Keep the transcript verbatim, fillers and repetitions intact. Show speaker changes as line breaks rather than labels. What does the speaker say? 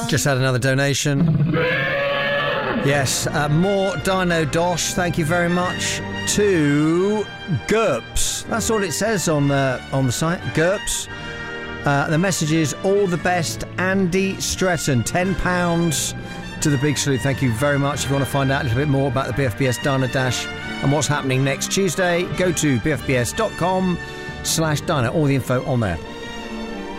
Just had another donation. Yes, uh, more Dino Dosh. Thank you very much to GURPS. That's all it says on the on the site. GURPS. Uh, the message is all the best, Andy Stretton. Ten pounds to the Big Salute. Thank you very much. If you want to find out a little bit more about the B F B S Dino Dash and what's happening next Tuesday, go to b f b s dot com slash dino. All the info on there.